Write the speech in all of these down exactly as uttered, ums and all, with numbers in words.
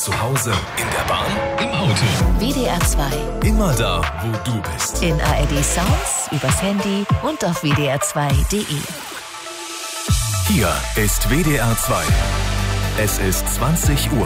Zu Hause, in der Bahn, im Auto. W D R zwei. Immer da, wo du bist. In A R D Sounds, übers Handy und auf W D R zwei Punkt D E. Hier ist W D R zwei. Es ist zwanzig Uhr.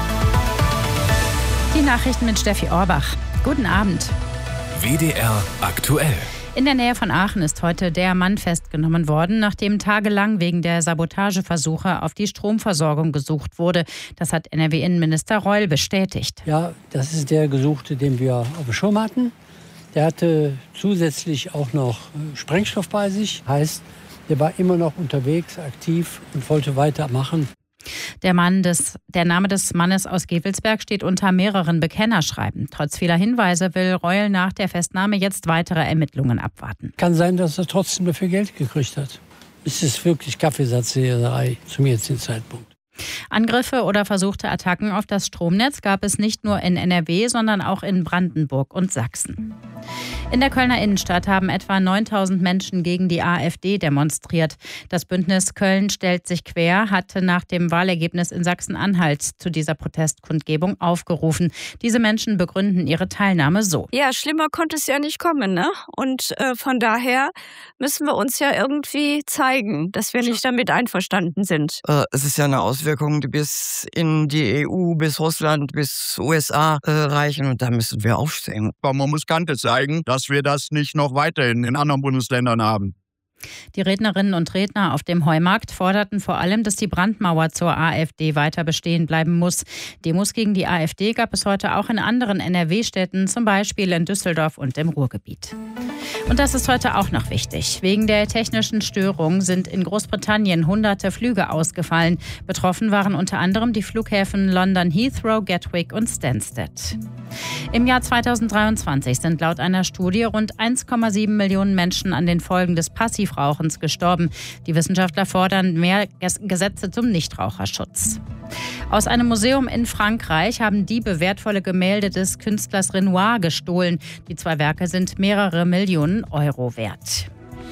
Die Nachrichten mit Steffi Orbach. Guten Abend. W D R aktuell. In der Nähe von Aachen ist heute der Mann festgenommen worden, nachdem tagelang wegen der Sabotageversuche auf die Stromversorgung gesucht wurde. Das hat N R W-Innenminister Reul bestätigt. Ja, das ist der Gesuchte, den wir auf dem Schirm hatten. Der hatte zusätzlich auch noch Sprengstoff bei sich. Heißt, der war immer noch unterwegs, aktiv und wollte weitermachen. Der, Mann des, der Name des Mannes aus Gevelsberg steht unter mehreren Bekennerschreiben. Trotz vieler Hinweise will Reul nach der Festnahme jetzt weitere Ermittlungen abwarten. Kann sein, dass er trotzdem dafür Geld gekriegt hat. Es ist wirklich Kaffeesatzleserei zum jetzigen Zeitpunkt. Angriffe oder versuchte Attacken auf das Stromnetz gab es nicht nur in N R W, sondern auch in Brandenburg und Sachsen. In der Kölner Innenstadt haben etwa neuntausend Menschen gegen die AfD demonstriert. Das Bündnis Köln stellt sich quer hatte nach dem Wahlergebnis in Sachsen-Anhalt zu dieser Protestkundgebung aufgerufen. Diese Menschen begründen ihre Teilnahme so. Ja, schlimmer konnte es ja nicht kommen, ne? Und äh, von daher müssen wir uns ja irgendwie zeigen, dass wir nicht damit einverstanden sind. Äh, es ist ja eine Auswirkung, die bis in die E U, bis Russland, bis U S A äh, reichen. Und da müssen wir aufstehen. Aber man muss Kante zeigen, dass wir das nicht noch weiterhin in anderen Bundesländern haben. Die Rednerinnen und Redner auf dem Heumarkt forderten vor allem, dass die Brandmauer zur AfD weiter bestehen bleiben muss. Demos gegen die AfD gab es heute auch in anderen N R W-Städten, zum Beispiel in Düsseldorf und im Ruhrgebiet. Und das ist heute auch noch wichtig. Wegen der technischen Störung sind in Großbritannien hunderte Flüge ausgefallen. Betroffen waren unter anderem die Flughäfen London Heathrow, Gatwick und Stansted. Im Jahr zweitausenddreiundzwanzig sind laut einer Studie rund eins Komma sieben Millionen Menschen an den Folgen des Passivrauchens gestorben. Die Wissenschaftler fordern mehr Gesetze zum Nichtraucherschutz. Aus einem Museum in Frankreich haben Diebe wertvolle Gemälde des Künstlers Renoir gestohlen. Die zwei Werke sind mehrere Millionen Euro wert.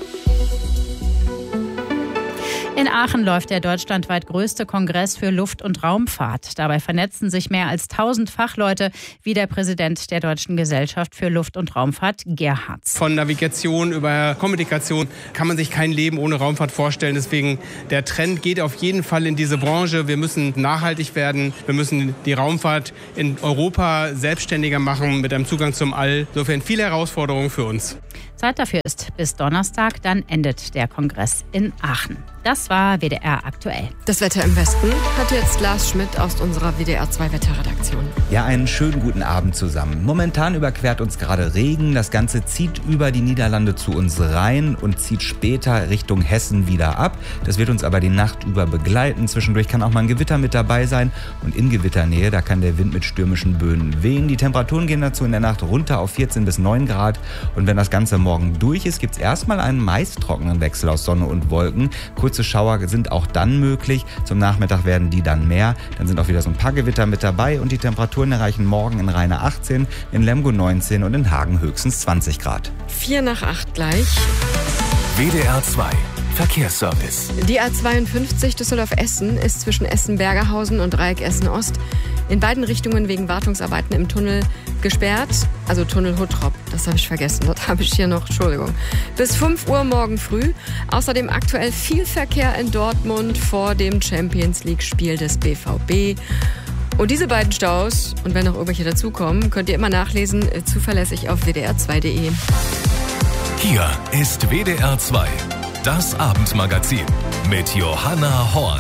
In Aachen läuft der deutschlandweit größte Kongress für Luft- und Raumfahrt. Dabei vernetzen sich mehr als tausend Fachleute, wie der Präsident der Deutschen Gesellschaft für Luft- und Raumfahrt, Gerhards. Von Navigation über Kommunikation kann man sich kein Leben ohne Raumfahrt vorstellen. Deswegen der Trend geht auf jeden Fall in diese Branche. Wir müssen nachhaltig werden. Wir müssen die Raumfahrt in Europa selbstständiger machen mit einem Zugang zum All. Insofern viele Herausforderungen für uns. Zeit dafür ist bis Donnerstag, dann endet der Kongress in Aachen. Das war W D R aktuell. Das Wetter im Westen hat jetzt Lars Schmidt aus unserer W D R zwei Wetterredaktion. Ja, einen schönen guten Abend zusammen. Momentan überquert uns gerade Regen. Das Ganze zieht über die Niederlande zu uns rein und zieht später Richtung Hessen wieder ab. Das wird uns aber die Nacht über begleiten. Zwischendurch kann auch mal ein Gewitter mit dabei sein. Und in Gewitternähe, da kann der Wind mit stürmischen Böen wehen. Die Temperaturen gehen dazu in der Nacht runter auf vierzehn bis neun Grad. Und wenn das Ganze morgen durch ist, gibt es erstmal einen meist trockenen Wechsel aus Sonne und Wolken. Kurze Schauer sind auch dann möglich. Zum Nachmittag werden die dann mehr. Dann sind auch wieder so ein paar Gewitter mit dabei und die Temperaturen erreichen morgen in Rheine achtzehn, in Lemgo neunzehn und in Hagen höchstens zwanzig Grad. Vier nach acht gleich. W D R zwei. Verkehrsservice. Die A zweiundfünfzig Düsseldorf-Essen ist zwischen Essen-Bergerhausen und Dreieck Essen-Ost in beiden Richtungen wegen Wartungsarbeiten im Tunnel gesperrt. Also Tunnel Huttrop, das habe ich vergessen. Dort habe ich hier noch, Entschuldigung. Bis fünf Uhr morgen früh. Außerdem aktuell viel Verkehr in Dortmund vor dem Champions-League-Spiel des B V B. Und diese beiden Staus, und wenn noch irgendwelche dazukommen, könnt ihr immer nachlesen, zuverlässig auf W D R zwei Punkt D E. Hier ist W D R zwei. Das Abendmagazin mit Johanna Horn.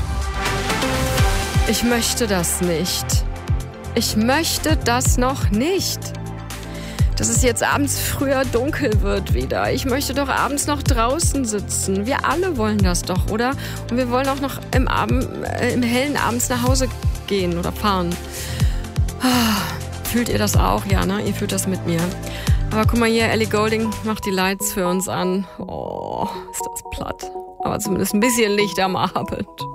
Ich möchte das nicht. Ich möchte das noch nicht. Dass es jetzt abends früher dunkel wird wieder. Ich möchte doch abends noch draußen sitzen. Wir alle wollen das doch, oder? Und wir wollen auch noch im, Abend, äh, im hellen abends nach Hause gehen oder fahren. Fühlt ihr das auch? Ja, ne? Ihr fühlt das mit mir. Aber guck mal hier, Ellie Goulding macht die Lights für uns an. Oh, ist das platt. Aber zumindest ein bisschen Licht am Abend.